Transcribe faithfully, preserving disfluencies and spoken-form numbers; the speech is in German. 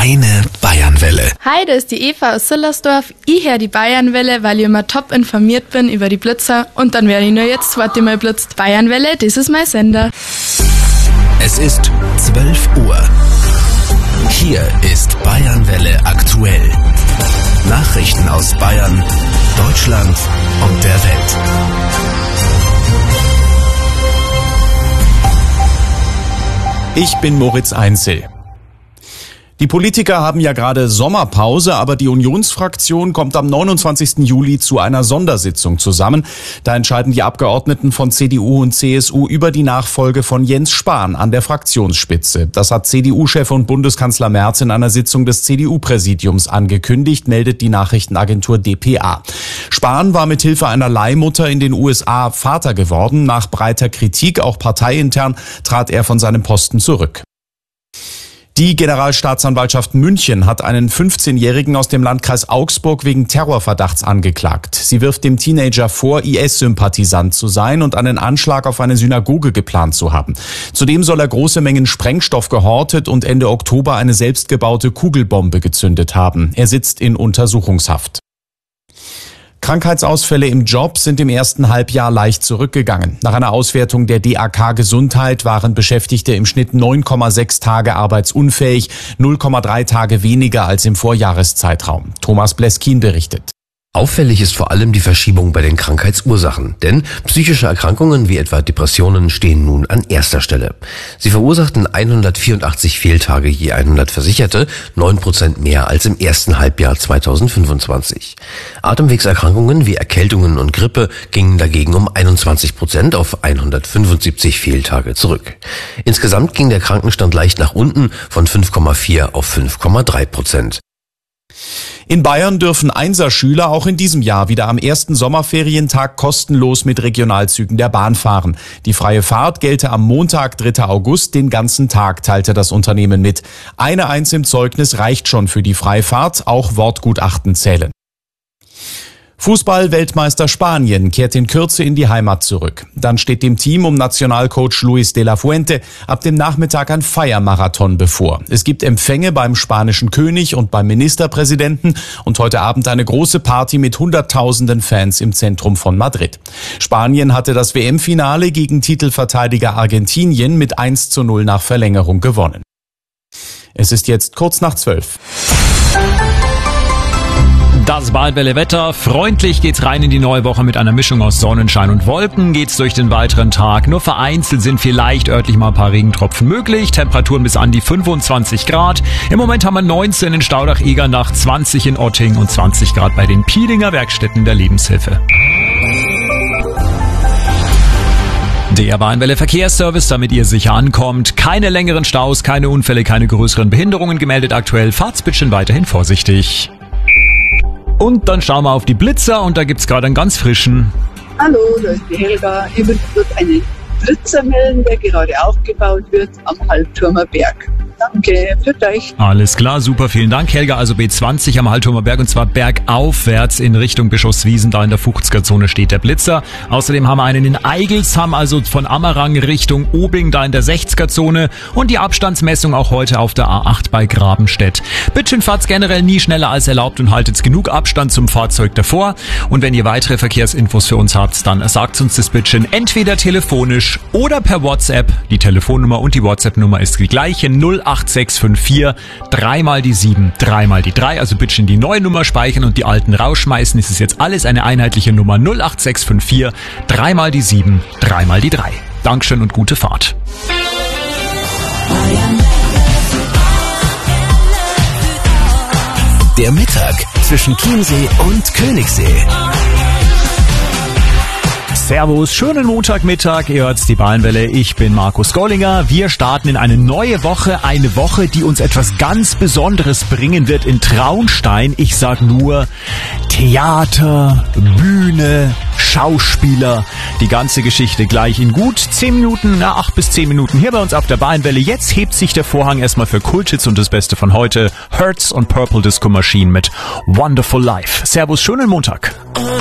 Deine Bayernwelle. Hi, da ist die Eva aus Sillersdorf. Ich höre die Bayernwelle, weil ich immer top informiert bin über die Blitzer und dann werde ich nur jetzt zweimal Mal blitzt. Bayernwelle, das ist mein Sender. Es ist zwölf Uhr. Hier ist Bayernwelle aktuell. Nachrichten aus Bayern, Deutschland und der Welt. Ich bin Moritz Einzel. Die Politiker haben ja gerade Sommerpause, aber die Unionsfraktion kommt am neunundzwanzigsten Juli zu einer Sondersitzung zusammen. Da entscheiden die Abgeordneten von C D U und C S U über die Nachfolge von Jens Spahn an der Fraktionsspitze. Das hat C D U-Chef und Bundeskanzler Merz in einer Sitzung des C D U-Präsidiums angekündigt, meldet die Nachrichtenagentur D P A. Spahn war mit Hilfe einer Leihmutter in den U S A Vater geworden. Nach breiter Kritik, auch parteiintern, trat er von seinem Posten zurück. Die Generalstaatsanwaltschaft München hat einen fünfzehnjährigen aus dem Landkreis Augsburg wegen Terrorverdachts angeklagt. Sie wirft dem Teenager vor, I S-Sympathisant zu sein und einen Anschlag auf eine Synagoge geplant zu haben. Zudem soll er große Mengen Sprengstoff gehortet und Ende Oktober eine selbstgebaute Kugelbombe gezündet haben. Er sitzt in Untersuchungshaft. Krankheitsausfälle im Job sind im ersten Halbjahr leicht zurückgegangen. Nach einer Auswertung der D A K Gesundheit waren Beschäftigte im Schnitt neun Komma sechs Tage arbeitsunfähig, null Komma drei Tage weniger als im Vorjahreszeitraum. Thomas Bleskin berichtet. Auffällig ist vor allem die Verschiebung bei den Krankheitsursachen, denn psychische Erkrankungen wie etwa Depressionen stehen nun an erster Stelle. Sie verursachten hundertvierundachtzig Fehltage je hundert Versicherte, neun Prozent mehr als im ersten Halbjahr zweitausendfünfundzwanzig. Atemwegserkrankungen wie Erkältungen und Grippe gingen dagegen um einundzwanzig Prozent auf hundertfünfundsiebzig Fehltage zurück. Insgesamt ging der Krankenstand leicht nach unten von fünf Komma vier auf fünf Komma drei Prozent. In Bayern dürfen Einserschüler auch in diesem Jahr wieder am ersten Sommerferientag kostenlos mit Regionalzügen der Bahn fahren. Die freie Fahrt gelte am Montag, dritter August, den ganzen Tag, teilte das Unternehmen mit. Eine Eins im Zeugnis reicht schon für die Freifahrt, auch Wortgutachten zählen. Fußball-Weltmeister Spanien kehrt in Kürze in die Heimat zurück. Dann steht dem Team um Nationalcoach Luis de la Fuente ab dem Nachmittag ein Feiermarathon bevor. Es gibt Empfänge beim spanischen König und beim Ministerpräsidenten und heute Abend eine große Party mit hunderttausenden Fans im Zentrum von Madrid. Spanien hatte das W M-Finale gegen Titelverteidiger Argentinien mit eins zu null nach Verlängerung gewonnen. Es ist jetzt kurz nach zwölf. Das Bayernwelle-Wetter. Freundlich geht's rein in die neue Woche mit einer Mischung aus Sonnenschein und Wolken. Geht's durch den weiteren Tag. Nur vereinzelt sind vielleicht örtlich mal ein paar Regentropfen möglich. Temperaturen bis an die fünfundzwanzig Grad. Im Moment haben wir neunzehn in Staudach-Egernach, zwanzig in Otting und zwanzig Grad bei den Pielinger Werkstätten der Lebenshilfe. Der Bayernwelle Verkehrsservice, damit ihr sicher ankommt. Keine längeren Staus, keine Unfälle, keine größeren Behinderungen gemeldet aktuell. Fahrt's bitte weiterhin vorsichtig. Und dann schauen wir auf die Blitzer und da gibt's gerade einen ganz frischen. Hallo, da ist die Helga. Ich würde dort einen Blitzer melden, der gerade aufgebaut wird am Hallturmer Berg. Danke, für euch. Alles klar, super, vielen Dank, Helga. Also B zwanzig am Hallturmer Berg und zwar bergaufwärts in Richtung Bischofswiesen. Da in der fünfziger-Zone steht der Blitzer. Außerdem haben wir einen in Eigelsheim, also von Ammerang Richtung Obing, da in der sechziger-Zone. Und die Abstandsmessung auch heute auf der A acht bei Grabenstedt. Bitte fahrt's generell nie schneller als erlaubt und haltet genug Abstand zum Fahrzeug davor. Und wenn ihr weitere Verkehrsinfos für uns habt, dann sagt uns das bitte entweder telefonisch oder per WhatsApp. Die Telefonnummer und die WhatsApp-Nummer ist die gleiche, null acht sechs fünf vier, dreimal die sieben, dreimal die drei. Also bitte die neue Nummer speichern und die alten rausschmeißen. Es ist jetzt alles eine einheitliche Nummer, null acht sechs fünf vier, dreimal die sieben, dreimal die drei. Dankeschön und gute Fahrt. Der Mittag zwischen Chiemsee und Königssee. Servus, schönen Montagmittag, ihr hört's die Bayernwelle, ich bin Markus Gollinger. Wir starten in eine neue Woche, eine Woche, die uns etwas ganz Besonderes bringen wird in Traunstein. Ich sag nur Theater, Bühne, Schauspieler, die ganze Geschichte gleich in gut zehn Minuten, na acht bis zehn Minuten hier bei uns auf der Bayernwelle. Jetzt hebt sich der Vorhang erstmal für Kultschitz und das Beste von heute, Hertz und Purple Disco Machine mit Wonderful Life. Servus, schönen Montag.